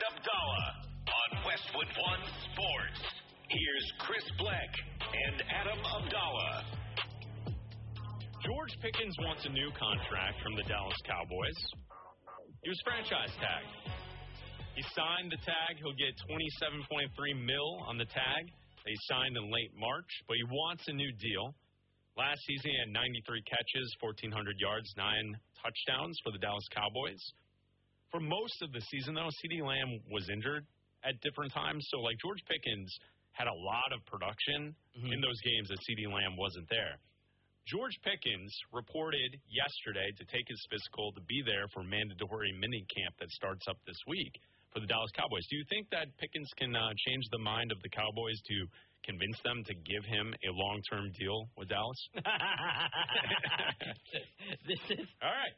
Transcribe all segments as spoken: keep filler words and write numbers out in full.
Abdallah on Westwood One Sports. Here's Chris Black and Adam Abdallah. George Pickens wants a new contract from the Dallas Cowboys. He was franchise tagged. He signed the tag. He'll get twenty-seven point three mil on the tag. They signed in late March, but he wants a new deal. Last season, he had ninety-three catches, fourteen hundred yards, nine touchdowns for the Dallas Cowboys. For most of the season, though, CeeDee Lamb was injured at different times. So, like, George Pickens had a lot of production mm-hmm. in those games that CeeDee Lamb wasn't there. George Pickens reported yesterday to take his physical to be there for mandatory minicamp that starts up this week for the Dallas Cowboys. Do you think that Pickens can uh, change the mind of the Cowboys to convince them to give him a long-term deal with Dallas? This is all right.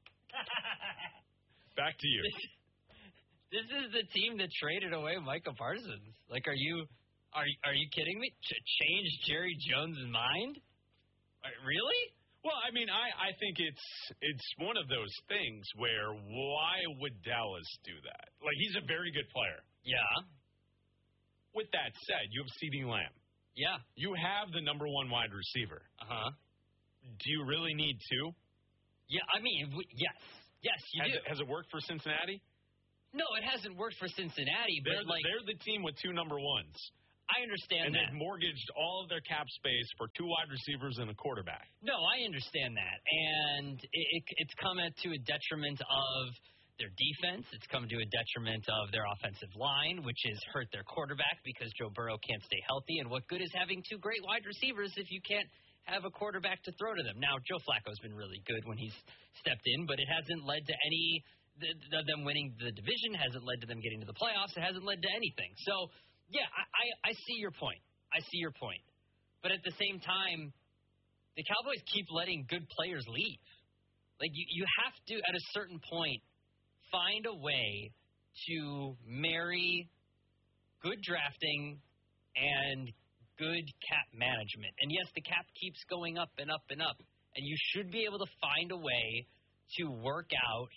Back to you. This, this is the team that traded away Micah Parsons. Like, are you are are you kidding me? Ch- change Jerry Jones' mind? Really? Well, I mean, I, I think it's it's one of those things where why would Dallas do that? Like, he's a very good player. Yeah. With that said, you have CeeDee Lamb. Yeah. You have the number one wide receiver. Uh-huh. Do you really need two? Yeah, I mean, w- yes. Yes, you has do. It, has it worked for Cincinnati? No, it hasn't worked for Cincinnati. They're, but like, they're the team with two number ones. I understand and that. And they've mortgaged all of their cap space for two wide receivers and a quarterback. No, I understand that. And it, it, it's come at, to a detriment of their defense. It's come to a detriment of their offensive line, which has hurt their quarterback because Joe Burrow can't stay healthy. And what good is having two great wide receivers if you can't have a quarterback to throw to them? Now, Joe Flacco's been really good when he's stepped in, but it hasn't led to any the, the, them winning the division, hasn't led to them getting to the playoffs. It hasn't led to anything. So, yeah, I, I, I see your point. I see your point. But at the same time, the Cowboys keep letting good players leave. Like, you, you have to, at a certain point, find a way to marry good drafting and good cap management. And, yes, the cap keeps going up and up and up. And you should be able to find a way to work out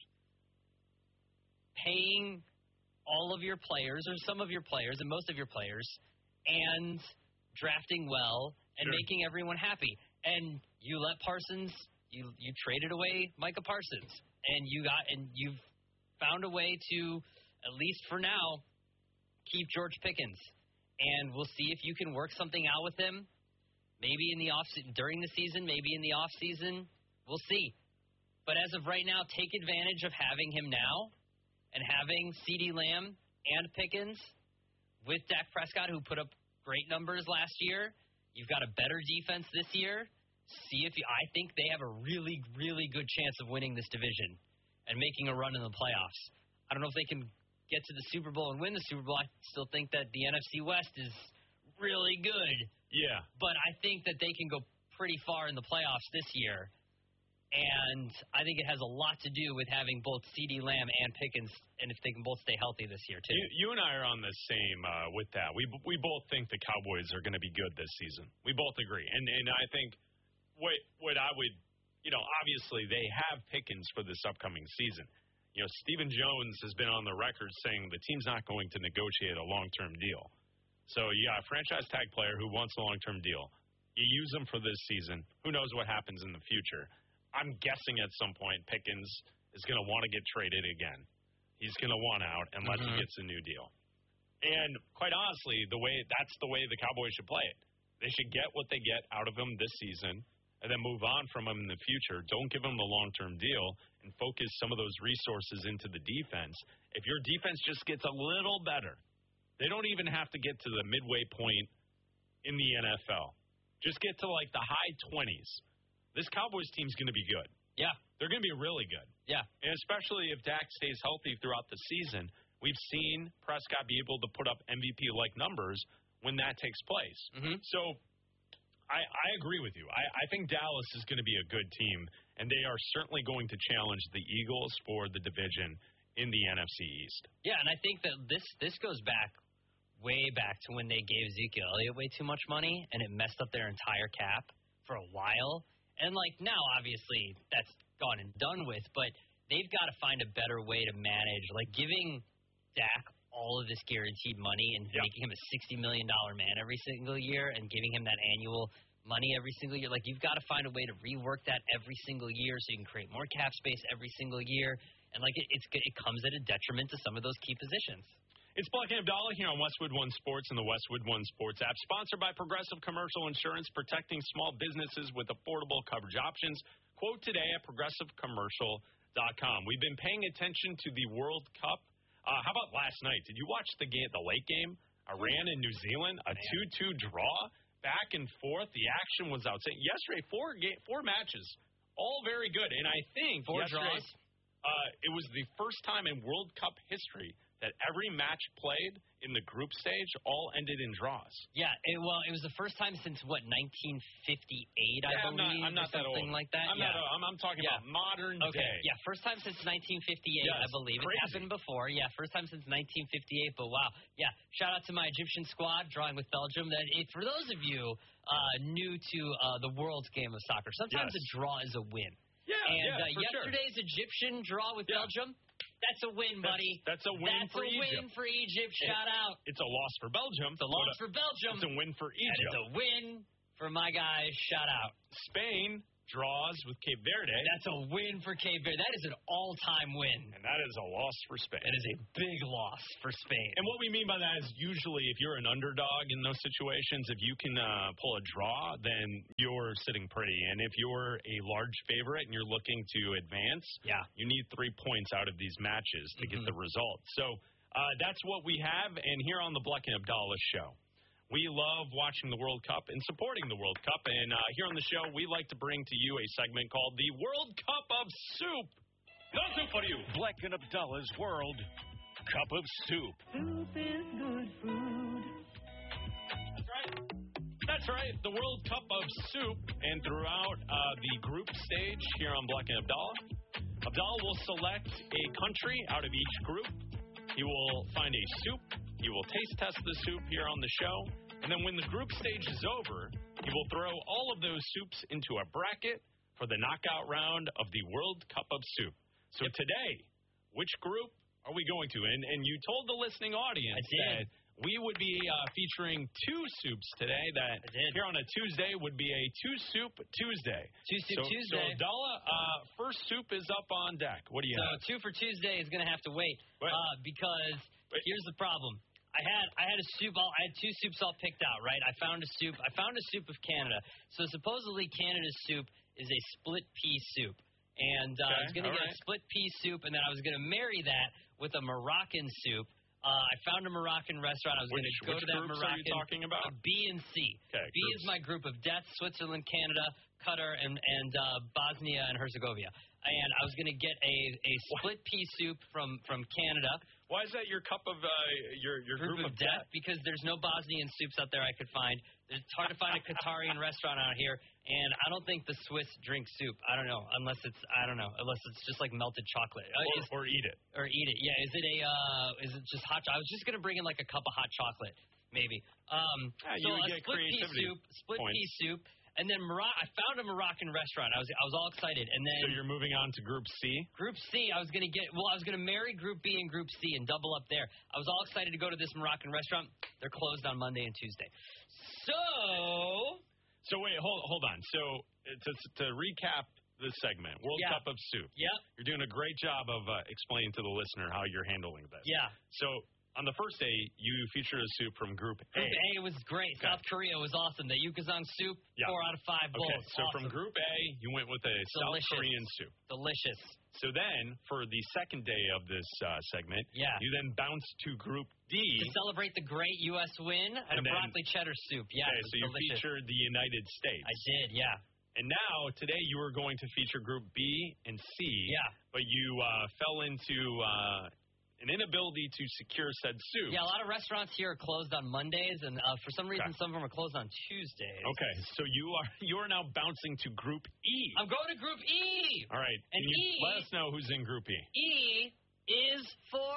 paying all of your players, or some of your players, and most of your players, and drafting well and sure. making everyone happy. And you let Parsons, you you traded away Micah Parsons, and you got and you've found a way to, at least for now, keep George Pickens. And we'll see if you can work something out with him. Maybe in the off during the season, maybe in the off season. We'll see. But as of right now, take advantage of having him now. And having CeeDee Lamb and Pickens with Dak Prescott, who put up great numbers last year. You've got a better defense this year. See if you, I think they have a really, really good chance of winning this division and making a run in the playoffs. I don't know if they can get to the Super Bowl and win the Super Bowl. I still think that the N F C West is really good. Yeah. But I think that they can go pretty far in the playoffs this year. And I think it has a lot to do with having both CeeDee Lamb and Pickens, and if they can both stay healthy this year, too. You, you and I are on the same uh, with that. We we both think the Cowboys are going to be good this season. We both agree. And and I think what what I would, you know, obviously they have Pickens for this upcoming season. You know, Stephen Jones has been on the record saying the team's not going to negotiate a long-term deal. So you got a franchise tag player who wants a long-term deal. You use him for this season. Who knows what happens in the future? I'm guessing at some point Pickens is going to want to get traded again. He's going to want out unless mm-hmm. he gets a new deal. And quite honestly, the way that's the way the Cowboys should play it. They should get what they get out of him this season and then move on from him in the future. Don't give him the long-term deal and focus some of those resources into the defense. If your defense just gets a little better, they don't even have to get to the midway point in the N F L. Just get to like the high twenties. This Cowboys team's going to be good. Yeah. They're going to be really good. Yeah. And especially if Dak stays healthy throughout the season. We've seen Prescott be able to put up M V P-like numbers when that takes place. Mm-hmm. So I, I agree with you. I, I think Dallas is going to be a good team, and they are certainly going to challenge the Eagles for the division in the N F C East. Yeah, and I think that this, this goes back way back to when they gave Ezekiel Elliott way too much money, and it messed up their entire cap for a while. And, like, now, obviously, that's gone and done with, but they've got to find a better way to manage. Like, giving Dak all of this guaranteed money and Yep. making him a sixty million dollars man every single year and giving him that annual money every single year. Like, you've got to find a way to rework that every single year so you can create more cap space every single year. And, like, it, it's, it comes at a detriment to some of those key positions. It's Black and Abdallah here on Westwood One Sports and the Westwood One Sports app, sponsored by Progressive Commercial Insurance, protecting small businesses with affordable coverage options. Quote today at progressive commercial dot com. We've been paying attention to the World Cup. Uh, how about last night? Did you watch the game, the late game? Iran and New Zealand, a two two draw, back and forth. The action was outside. Yesterday, four ga- four matches, all very good. And I think Four yesterday, draws. Uh, it was the first time in World Cup history that every match played in the group stage all ended in draws. Yeah, it, well, it was the first time since, what, nineteen fifty-eight, I Yeah, I'm not, believe, I'm not or that something old. like that. I'm, yeah. not, I'm, I'm talking Yeah. about modern Okay, day. yeah, first time since nineteen fifty-eight, Yes, I believe. crazy. It happened before. Yeah, first time since nineteen fifty-eight, but wow. Yeah, shout out to my Egyptian squad drawing with Belgium. That it, For those of you uh, new to uh, the world's game of soccer, sometimes Yes. a draw is a win. Yeah, And yeah, uh, for yesterday's Egyptian draw with Yeah. Belgium, that's a win, That's- buddy. that's a win That's for a Egypt. win for Egypt. It- Shout out. sure. It's a loss for Belgium. It's a loss but for Belgium. It's a win for And Egypt. it's a win for my guys. Shout out. Spain draws with Cape Verde, That's a win for Cape Verde. That is an all-time win. and that is a loss for Spain. That is a big loss for Spain. And what we mean by that is usually if you're an underdog in those situations, if you can uh, pull a draw, then you're sitting pretty. And if you're a large favorite and you're looking to advance, Yeah. you need three points out of these matches to Mhm. get the result. So uh, that's what we have. And here on the Black and Abdallah show, we love watching the World Cup and supporting the World Cup. And uh, here on the show, we like to bring to you a segment called the World Cup of Soup. No soup for you. Black and Abdallah's World Cup of Soup. Soup is good food. That's right. That's right. The World Cup of Soup. And throughout uh, the group stage here on Black and Abdallah, Abdallah will select a country out of each group. He will find a soup. He will taste test the soup here on the show. And then when the group stage is over, he will throw all of those soups into a bracket for the knockout round of the World Cup of Soup. So today, which group are we going to? And, and you told the listening audience I did. that we would be uh, featuring two soups today that I did. here on a Tuesday would be a two-soup Tuesday. Two Soup so, Tuesday. So, Abdallah, uh, first soup is up on deck. What do you So have? two for Tuesday is going to have to wait Wait. uh, because Wait. here's the problem. I had I had a soup all I had two soups all picked out, right? I found a soup. I found a soup of Canada. So supposedly Canada's soup is a split pea soup. And uh, I was Okay, going to all get right. a split pea soup, and then I was going to marry that with a Moroccan soup. Uh, I found a Moroccan restaurant. I was going Which- to go which to that groups are you Moroccan. talking about? uh, B and C. Okay, B is groups. my group of death: Switzerland, Canada, Qatar, and and uh, Bosnia and Herzegovina. And I was going to get a, a split pea soup from from Canada. Why is that your cup of uh, your your Group, of death, because there's no Bosnian soups out there I could find. It's hard to find a Qatarian restaurant out here, and I don't think the Swiss drink soup. I don't know, unless it's I don't know, unless it's just like melted chocolate. Uh, is- or, or eat it? or eat it. Yeah, is it a uh, is it just hot? cho- I was just gonna bring in like a cup of hot chocolate, maybe. Um, Ah, you so would a get split pea creativity soup, split points. pea soup, and then Moro- I found a Moroccan restaurant. I was I was all excited, and then So you're moving on to Group C. Group C, I was gonna get well, I was gonna marry Group B and Group C and double up there. I was all excited to go to this Moroccan restaurant. They're closed on Monday and Tuesday. So So wait, hold hold on. So uh, to, to recap the segment, World Yeah. Cup of Soup. yeah, You're doing a great job of uh, explaining to the listener how you're handling this. yeah. So on the first day, you featured a soup from Group A. Group A was great. Okay. South Korea was awesome. The Yukazong soup, Yeah. four out of five bowls. Okay, so from Awesome. Group A, you went with a South Delicious. Korean soup. Delicious. So then, for the second day of this uh, segment, Yeah. you then bounced to Group D. To celebrate the great U S win, I had And a then- broccoli cheddar soup. Yeah, Okay, it was so you delicious. featured the United States. I did, yeah. And now, today, you were going to feature Group B and C. Yeah. But you uh, fell into uh, an inability to secure said soup. Yeah, a lot of restaurants here are closed on Mondays, and uh, for some reason, Okay. some of them are closed on Tuesdays. Okay, so you are you are now bouncing to Group E. I'm going to Group E. All right, And can you E- let us know who's in Group E? E is for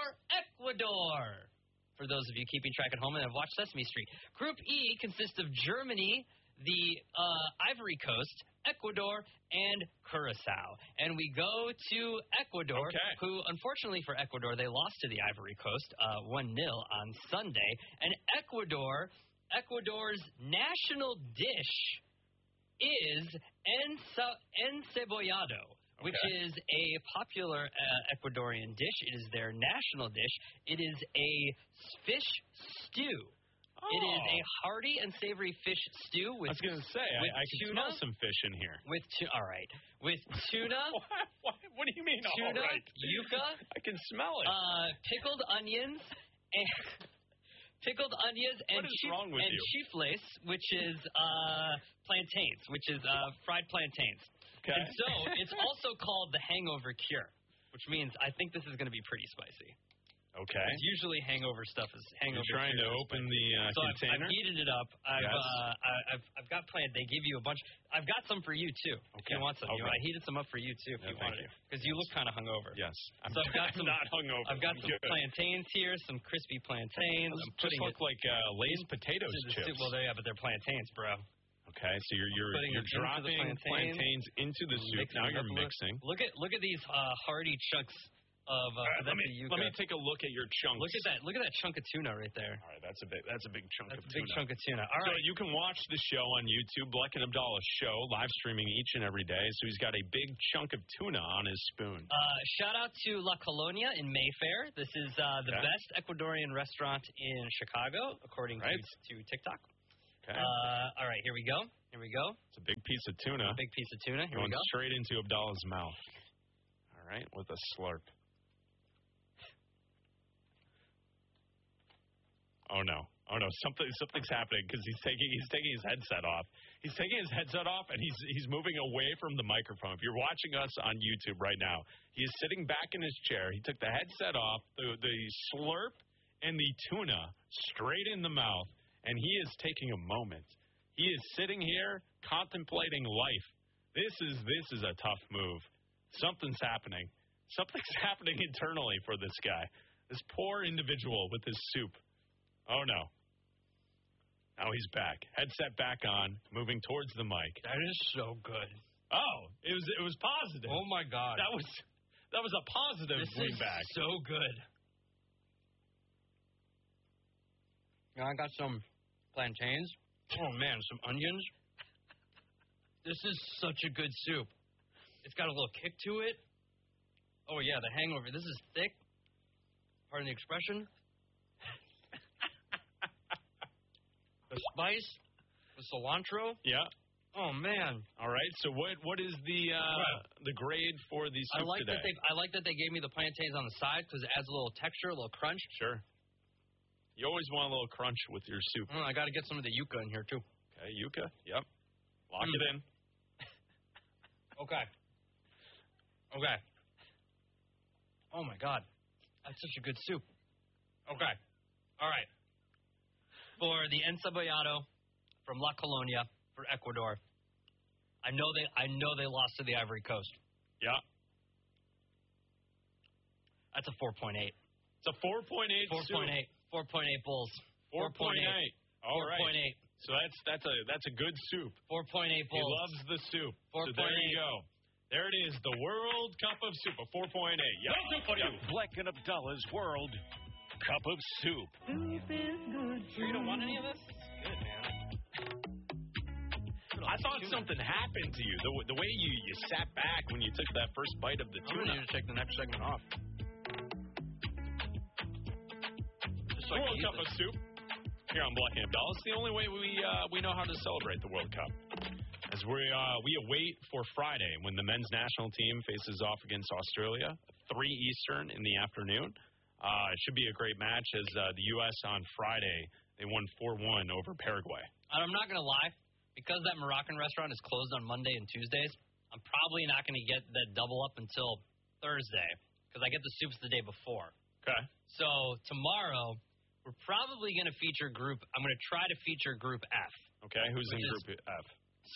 Ecuador. For those of you keeping track at home and have watched Sesame Street. Group E consists of Germany, the uh, Ivory Coast, Ecuador, and Curacao. And we go to Ecuador, Okay. who, unfortunately for Ecuador, they lost to the Ivory Coast uh, one nil on Sunday. And Ecuador, Ecuador's national dish is ensa- encebollado, which Okay. is a popular uh, Ecuadorian dish. It is their national dish. It is a fish stew. Oh. It is a hearty and savory fish stew with I was going to say, with I, I can tuna? smell some fish in here. with tu- all right with tuna, what, what, what do you mean, tuna, all right? yuca, I can smell it. uh, pickled onions, and pickled onions and What is chif- wrong with and you? chifles, which is uh, plantains, which is uh, fried plantains. Okay. And so it's also called the hangover cure, which means I think this is going to be pretty spicy. Okay. Usually hangover stuff is hangover. You're trying to cure is open spicy. the uh, So I've, container? I've heated it up. I've, Yes. uh, I- I've I've got planned. They give you a bunch. I've got some for you too. If Okay. you want some, you Okay. know, I heated some up for you too. If Yeah, you thank wanted, you. because you look kind of hungover. Yes. I'm, So I've got I'm some- not hungover. I've got I'm some good. plantains here, some crispy plantains. Those I'm just putting look it like uh, Lay's potatoes into the chips. stew. Well, they yeah, but they're plantains, bro. Okay, so you're you're, putting you're it into the dropping plantains, plantains into the soup. Mixing Now it you're up a little. mixing. Look at look at these uh, hearty chunks of. Uh, All right, let that's me the yuca. let me take a look at your chunks. Look at that! Look at that chunk of tuna right there. All right, that's a big that's a big chunk That's of a big tuna. chunk of tuna. All So right. you can watch the show on YouTube, Bleck and Abdallah Show, live streaming each and every day. So he's got a big chunk of tuna on his spoon. Uh, shout out to La Colonia in Mayfair. This is uh, the Okay. best Ecuadorian restaurant in Chicago, according Right. to, to TikTok. Okay, Uh, all right, here we go. Here we go. it's a big piece of tuna Big piece of tuna. Here going we go. straight into Abdallah's mouth. All right, with a slurp. Oh no! Oh no! Something something's happening because he's taking he's taking his headset off. He's taking his headset off and he's he's moving away from the microphone. If you're watching us on YouTube right now, he is sitting back in his chair. He took the headset off, the the slurp and the tuna straight in the mouth, and he is taking a moment. He is sitting here contemplating life. This is this is a tough move. Something's happening. Something's happening internally for this guy. This poor individual with his soup. Oh no. Now he's back. Headset back on, moving towards the mic. That is so good. Oh, it was it was positive. Oh my God. That was that was a positive This lean is back. so good. Now I got some plantains. Oh man, some onions. This is such a good soup. It's got a little kick to it. Oh yeah, the hangover. This is thick. Pardon the expression. The spice, the cilantro. Yeah. Oh man, All right. So what what is the uh, Right. the grade for the I soup like today? that they I like that they gave me the plantains on the side because it adds a little texture, a little crunch. Sure. You always want a little crunch with your soup. Mm, I got to get some of the yuca in here too. Okay, yuca. Yep. Lock Mm. it in. Okay. Okay. Oh my God, that's such a good soup. Okay. All right. For the encebollado from La Colonia for Ecuador, I know they I know they lost to the Ivory Coast. Yeah. That's a four point eight. It's a four point eight. Four point eight. Four point eight bulls. Four point eight. All Four right. point eight. So that's that's a that's a good soup. Four point eight He bulls. loves the soup. Four So there point you eight. go. There it is, the World Cup of Soup, a four point eight. Yep. Yep. Bleck and Abdallah's World Cup of Soup. Soup is good Sure you don't want food. any of this? Good, man. I thought something happened to you. The, the way you, you sat back when you took that first bite of the I'm gonna tuna. need to take the next segment off. Just so I can World eat Cup this. of Soup here on Bleck and Abdallah. It's the only way we uh, we know how to celebrate the World Cup. As we uh, we await for Friday when the men's national team faces off against Australia, three Eastern in the afternoon. Uh, it should be a great match as uh, the U S on Friday, they won four one over Paraguay. And I'm not going to lie, because that Moroccan restaurant is closed on Monday and Tuesdays, I'm probably not going to get that double up until Thursday because I get the soups the day before. Okay. So tomorrow, we're probably going to feature group. I'm going to try to feature Group F: Okay. Who's in Which is- Group F?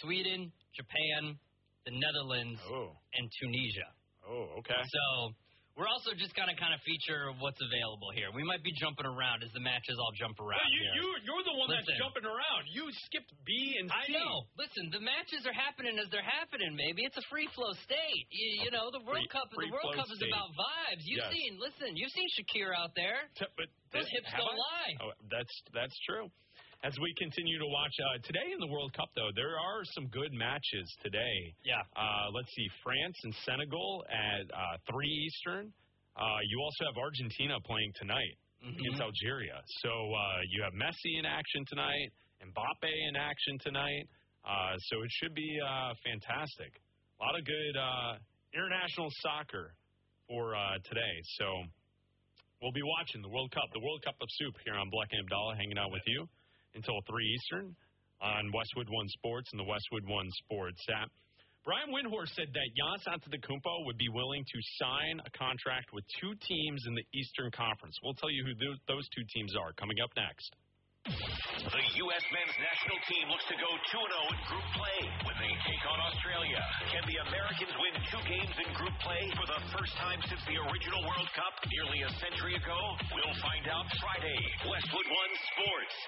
Sweden, Japan, the Netherlands, Oh. and Tunisia. Oh, okay. So We're also just going to kind of feature what's available here. We might be jumping around as the matches all jump around. Well, you, here. you, you're the one Listen, that's jumping around. You skipped B and C. I know. Listen, the matches are happening as they're happening. Maybe it's a free flow state. You, you know, the World free, Cup. Free the World Cup is state. about vibes. You've yes. seen. Listen, you've seen Shakira out there. T- but Those hips don't I? lie. Oh, that's that's true. As we continue to watch uh, today in the World Cup, though, there are some good matches today. Yeah. Uh, let's see, France and Senegal at uh, three Eastern. Uh, you also have Argentina playing tonight mm-hmm. against Algeria. So uh, you have Messi in action tonight, Mbappe in action tonight. Uh, so it should be uh, fantastic. A lot of good uh, international soccer for uh, today. So we'll be watching the World Cup, the World Cup of Soup here on Black and Abdallah, hanging out with you until three Eastern on Westwood One Sports and the Westwood One Sports app. Brian Windhorst said that Giannis Antetokounmpo would be willing to sign a contract with two teams in the Eastern Conference. We'll tell you who th- those two teams are coming up next. The U S men's national team looks to go two and oh in group play when they take on Australia. Can the Americans win two games in group play for the first time since the original World Cup nearly a century ago? We'll find out Friday. Westwood One Sports.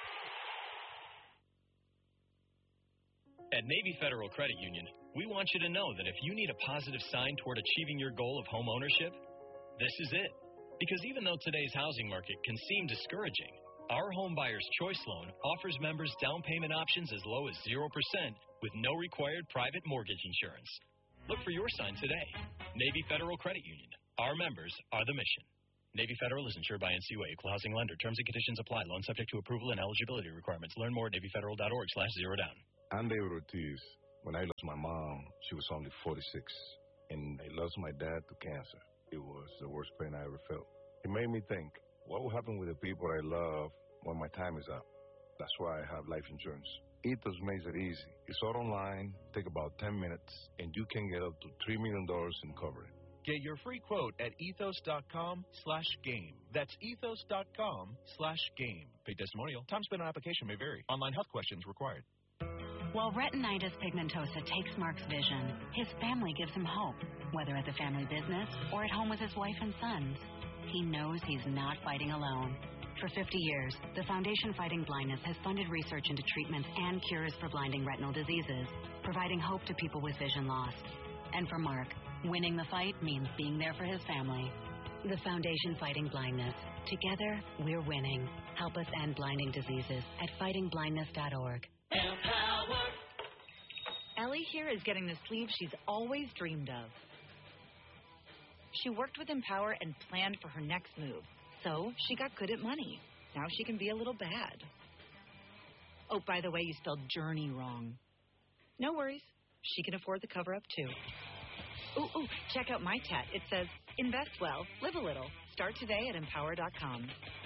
At Navy Federal Credit Union, we want you to know that if you need a positive sign toward achieving your goal of home ownership, this is it. Because even though today's housing market can seem discouraging, our Home Buyer's Choice Loan offers members down payment options as low as zero percent with no required private mortgage insurance. Look for your sign today. Navy Federal Credit Union. Our members are the mission. Navy Federal is insured by N C U A, equal housing lender. Terms and conditions apply. Loan subject to approval and eligibility requirements. Learn more at navyfederal.org slash zero down. I'm David Ortiz. When I lost my mom, she was only forty-six, and I lost my dad to cancer. It was the worst pain I ever felt. It made me think, what will happen with the people I love when my time is up? That's why I have life insurance. Ethos makes it easy. It's all online, take about ten minutes, and you can get up to three million dollars in coverage. Get your free quote at ethos.com slash game. That's ethos.com slash game. Paid testimonial. Time spent on application may vary. Online health questions required. While retinitis pigmentosa takes Mark's vision, his family gives him hope, whether at the family business or at home with his wife and sons. He knows he's not fighting alone. For fifty years, the Foundation Fighting Blindness has funded research into treatments and cures for blinding retinal diseases, providing hope to people with vision loss. And for Mark, winning the fight means being there for his family. The Foundation Fighting Blindness. Together, we're winning. Help us end blinding diseases at fighting blindness dot org. Empower. Ellie here is getting the sleeve she's always dreamed of. She worked with Empower and planned for her next move. So she got good at money. Now she can be a little bad. Oh, by the way, you spelled journey wrong. No worries. She can afford the cover-up, too. Ooh, ooh, check out my tat. It says, invest well, live a little. Start today at empower dot com.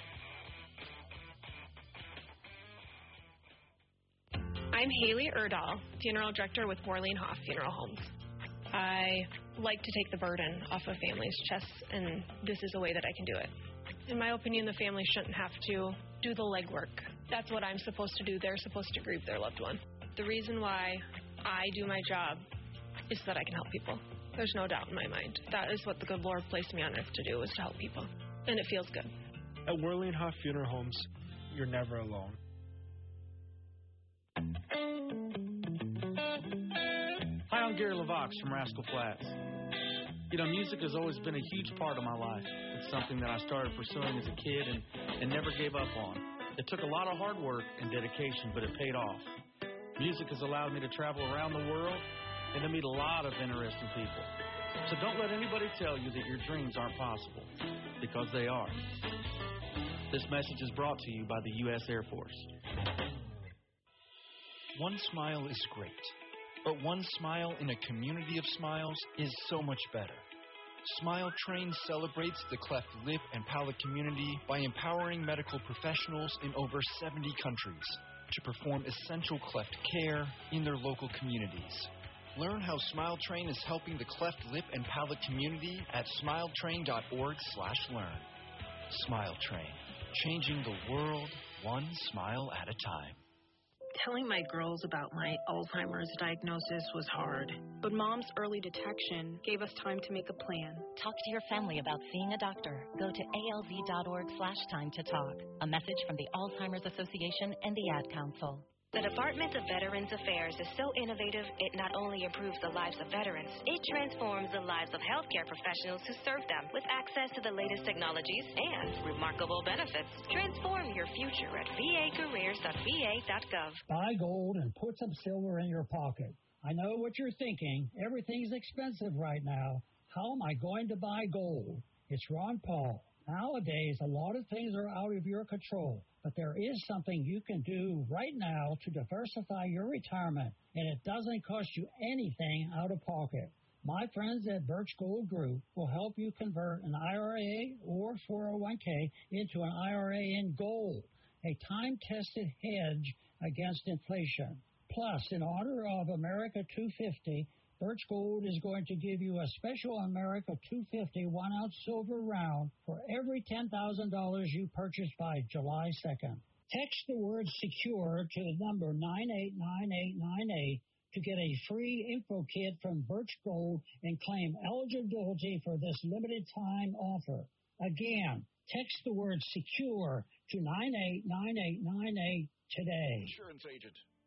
I'm Haley Erdahl, Funeral Director with Warleen Hoff Funeral Homes. I like to take the burden off of families' chests, and this is a way that I can do it. In my opinion, the family shouldn't have to do the legwork. That's what I'm supposed to do. They're supposed to grieve their loved one. The reason why I do my job is so that I can help people. There's no doubt in my mind. That is what the good Lord placed me on earth to do, is to help people. And it feels good. At Warleen Hoff Funeral Homes, you're never alone. Hi, I'm Gary LaVox from Rascal Flatts. You know, music has always been a huge part of my life. It's something that I started pursuing as a kid and, and never gave up on. It took a lot of hard work and dedication, but it paid off. Music has allowed me to travel around the world and to meet a lot of interesting people. So don't let anybody tell you that your dreams aren't possible, because they are. This message is brought to you by the U S Air Force. One smile is great, but one smile in a community of smiles is so much better. Smile Train celebrates the cleft lip and palate community by empowering medical professionals in over seventy countries to perform essential cleft care in their local communities. Learn how Smile Train is helping the cleft lip and palate community at smiletrain.org slash learn. Smile Train, changing the world one smile at a time. Telling my girls about my Alzheimer's diagnosis was hard, but Mom's early detection gave us time to make a plan. Talk to your family about seeing a doctor. Go to alz.org slash time to talk. A message from the Alzheimer's Association and the Ad Council. The Department of Veterans Affairs is so innovative, it not only improves the lives of veterans, it transforms the lives of healthcare professionals who serve them with access to the latest technologies and remarkable benefits. Transform your future at v a careers dot v a dot gov. Buy gold and put some silver in your pocket. I know what you're thinking. Everything's expensive right now. How am I going to buy gold? It's Ron Paul. Nowadays, a lot of things are out of your control, but there is something you can do right now to diversify your retirement, and it doesn't cost you anything out of pocket. My friends at Birch Gold Group will help you convert an I R A or four oh one k into an I R A in gold, a time-tested hedge against inflation. Plus, in honor of America two fifty, Birch Gold is going to give you a special America two fifty one-ounce silver round for every ten thousand dollars you purchase by July second. Text the word SECURE to the number nine eight nine eight nine eight to get a free info kit from Birch Gold and claim eligibility for this limited time offer. Again, text the word SECURE to nine eight nine eight nine eight today. Insurance agent.